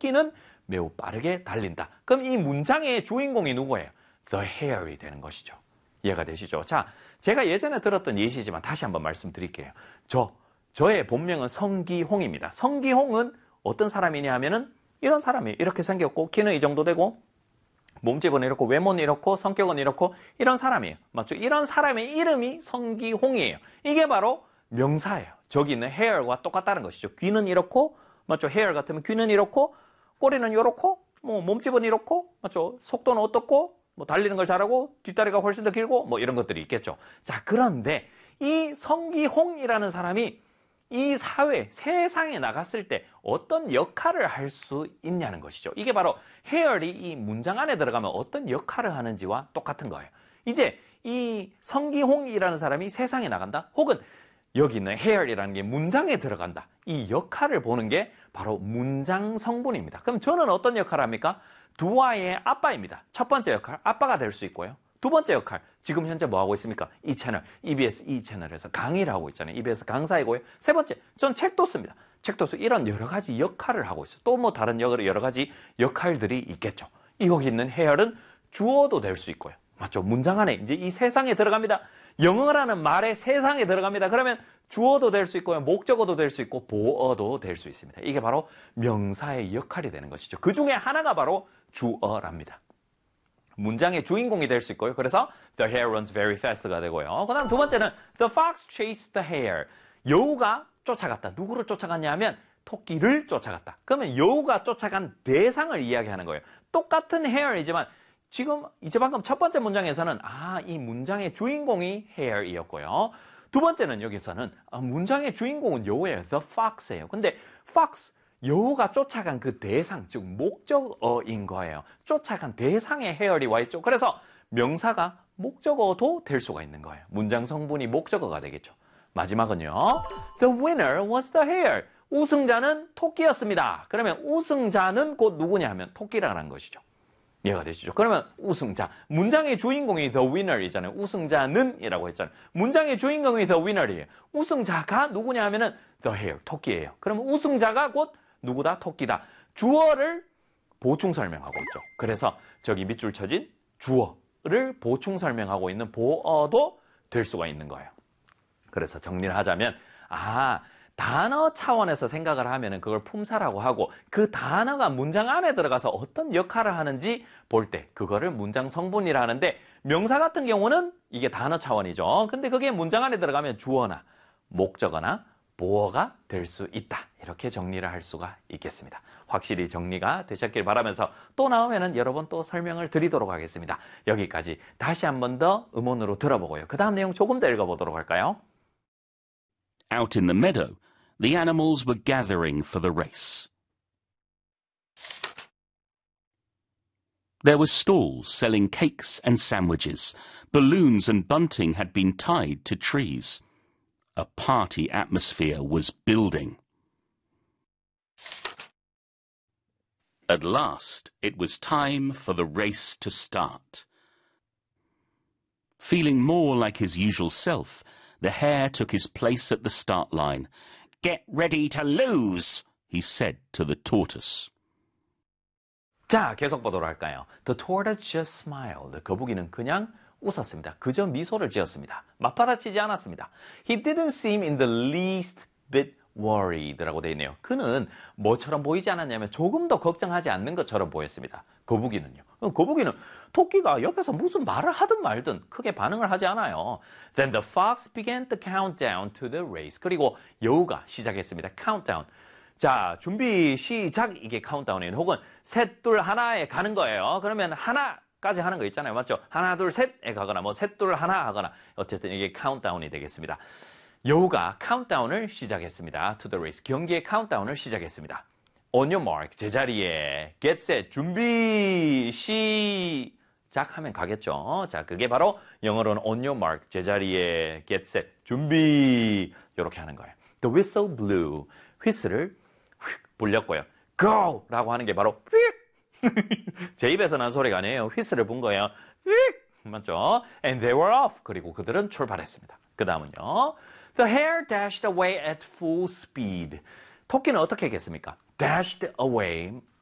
토끼는 매우 빠르게 달린다. 그럼 이 문장의 주인공이 누구예요? The hare이 되는 것이죠. 이해가 되시죠? 자, 제가 예전에 들었던 예시지만 다시 한번 말씀드릴게요. 저의 본명은 성기홍입니다. 성기홍은 어떤 사람이냐 하면은 이런 사람이에요. 이렇게 생겼고 키는 이 정도 되고 몸집은 이렇고 외모는 이렇고 성격은 이렇고 이런 사람이에요. 맞죠? 이런 사람의 이름이 성기홍이에요. 이게 바로 명사예요. 저기 있는 hair과 똑같다는 것이죠. 귀는 이렇고 맞죠? hair 같으면 귀는 이렇고 꼬리는 이렇고 뭐 몸집은 이렇고 맞죠? 속도는 어떻고 뭐 달리는 걸 잘하고 뒷다리가 훨씬 더 길고 뭐 이런 것들이 있겠죠. 자, 그런데 이 성기홍이라는 사람이 이 사회, 세상에 나갔을 때 어떤 역할을 할 수 있냐는 것이죠. 이게 바로 hair이 이 문장 안에 들어가면 어떤 역할을 하는지와 똑같은 거예요. 이제 이 성기홍이라는 사람이 세상에 나간다? 혹은 여기 있는 hair이라는 게 문장에 들어간다. 이 역할을 보는 게 바로 문장 성분입니다. 그럼 저는 어떤 역할을 합니까? 두 아이의 아빠입니다. 첫 번째 역할, 아빠가 될 수 있고요. 두 번째 역할, 지금 현재 뭐 하고 있습니까? 이 채널, EBS 이 채널에서 강의를 하고 있잖아요. EBS 강사이고요. 세 번째, 전 책도 씁니다. 책도 쓰고 이런 여러 가지 역할을 하고 있어요. 또 뭐 다른 여러 가지 역할들이 있겠죠. 여기 있는 hair은 주어도 될 수 있고요. 맞죠? 문장 안에 이제 이 세상에 들어갑니다. 영어라는 말에 세상에 들어갑니다. 그러면 주어도 될 수 있고요. 목적어도 될 수 있고 보어도 될 수 있습니다. 이게 바로 명사의 역할이 되는 것이죠. 그 중에 하나가 바로 주어랍니다. 문장의 주인공이 될 수 있고요. 그래서 the hare runs very fast가 되고요. 그 다음 두 번째는 the fox chased the hare. 여우가 쫓아갔다. 누구를 쫓아갔냐 하면 토끼를 쫓아갔다. 그러면 여우가 쫓아간 대상을 이야기하는 거예요. 똑같은 hare이지만 지금 이제 방금 첫 번째 문장에서는 이 문장의 주인공이 hare이었고요. 두 번째는 여기서는 문장의 주인공은 여우예요. the fox예요. 근데 fox, 여우가 쫓아간 그 대상, 즉 목적어인 거예요. 쫓아간 대상에 hare이 와 있죠. 그래서 명사가 목적어도 될 수가 있는 거예요. 문장 성분이 목적어가 되겠죠. 마지막은요. The winner was the hare. 우승자는 토끼였습니다. 그러면 우승자는 곧 누구냐 하면 토끼라는 것이죠. 이해가 되시죠? 그러면 우승자, 문장의 주인공이 the winner이잖아요. 우승자는 이라고 했잖아요. 문장의 주인공이 the winner이에요. 우승자가 누구냐 하면은 the hare, 토끼예요. 그러면 우승자가 곧 누구다? 토끼다. 주어를 보충 설명하고 있죠. 그래서 저기 밑줄 쳐진 주어를 보충 설명하고 있는 보어도 될 수가 있는 거예요. 그래서 정리를 하자면 단어 차원에서 생각을 하면은 그걸 품사라고 하고 그 단어가 문장 안에 들어가서 어떤 역할을 하는지 볼 때 그거를 문장 성분이라 하는데 명사 같은 경우는 이게 단어 차원이죠. 근데 그게 문장 안에 들어가면 주어나 목적어나 보어가 될 수 있다. 이렇게 정리를 할 수가 있겠습니다. 확실히 정리가 되셨길 바라면서 또 나오면은 여러 번 또 설명을 드리도록 하겠습니다. 여기까지 다시 한 번 더 음원으로 들어보고요. 그 다음 내용 조금 더 읽어보도록 할까요? Out in the meadow, the animals were gathering for the race. There were stalls selling cakes and sandwiches. Balloons and bunting had been tied to trees. A party atmosphere was building. At last, it was time for the race to start. Feeling more like his usual self, the hare took his place at the start line. "Get ready to lose," he said to the tortoise. 자, 계속 보도록 할까요? The tortoise just smiled. 거북이는 그냥 웃었습니다. 그저 미소를 지었습니다. 맞받아치지 않았습니다. He didn't seem in the least bit worried라고 되어 있네요. 그는 뭐처럼 보이지 않았냐면 조금 더 걱정하지 않는 것처럼 보였습니다. 거북이는요. 거북이는 토끼가 옆에서 무슨 말을 하든 말든 크게 반응을 하지 않아요. Then the fox began to count down to the race. 그리고 여우가 시작했습니다. countdown. 자, 준비 시작. 이게 카운트다운이에요. 혹은 셋, 둘, 하나에 가는 거예요. 그러면 하나까지 하는 거 있잖아요. 맞죠? 하나, 둘, 셋에 가거나 뭐 셋, 둘, 하나 하거나 어쨌든 이게 카운트다운이 되겠습니다. 여우가 카운트다운을 시작했습니다. To the race. 경기의 카운트다운을 시작했습니다. On your mark. 제자리에. Get set. 준비 시작하면 가겠죠. 자, 그게 바로 영어로는 on your mark. 제자리에. Get set. 준비. 이렇게 하는 거예요. The whistle blew. 휘슬을 불렸고요. Go! 라고 하는 게 바로 제 입에서 난 소리가 아니에요. 휘슬을 분 거예요. 맞죠? And they were off. 그리고 그들은 출발했습니다. 그 다음은요. The hare dashed away at full speed. 토끼는 어떻게 했겠습니까? Dashed away.